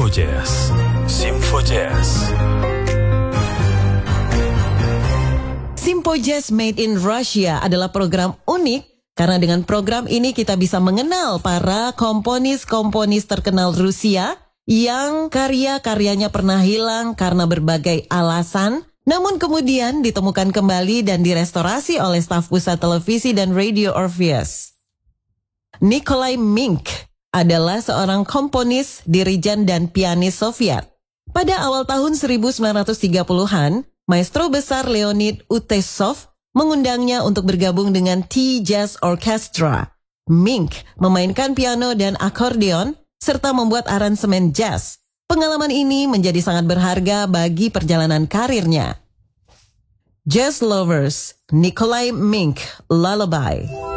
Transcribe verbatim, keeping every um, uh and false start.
Simfo Jazz. Simfo Jazz. Simfo Jazz Made in Russia adalah program unik karena dengan program ini kita bisa mengenal para komponis-komponis terkenal Rusia yang karya-karyanya pernah hilang karena berbagai alasan, namun kemudian ditemukan kembali dan direstorasi oleh staf pusat televisi dan radio Orpheus. Nikolai Mink adalah seorang komponis, dirijen, dan pianis Soviet. Pada awal tahun seribu sembilan ratus tiga puluhan, maestro besar Leonid Utesov mengundangnya untuk bergabung dengan T-Jazz Orchestra. Mink memainkan piano dan akordeon, serta membuat aransemen jazz. Pengalaman ini menjadi sangat berharga bagi perjalanan karirnya. Jazz Lovers, Nikolai Mink, Lullaby.